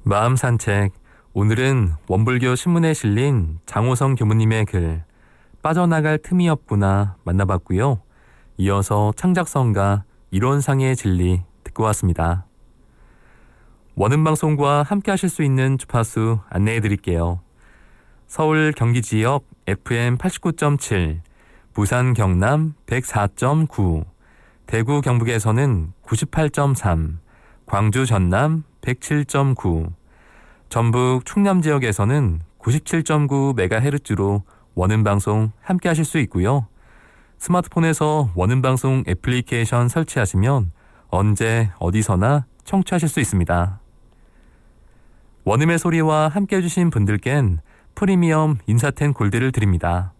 마음 산책. 오늘은 원불교 신문에 실린 장호성 교무님의 글 빠져나갈 틈이 없구나 만나봤고요. 이어서 창작성가 이론상의 진리 듣고 왔습니다. 원음방송과 함께 하실 수 있는 주파수 안내해 드릴게요. 서울 경기 지역 FM 89.7, 부산 경남 104.9, 대구 경북에서는 98.3, 광주 전남 107.9, 전북 충남 지역에서는 97.9MHz로 원음방송 함께 하실 수 있고요. 스마트폰에서 원음방송 애플리케이션 설치하시면 언제 어디서나 청취하실 수 있습니다. 원음의 소리와 함께 해주신 분들께는 프리미엄 인사텐 골드를 드립니다.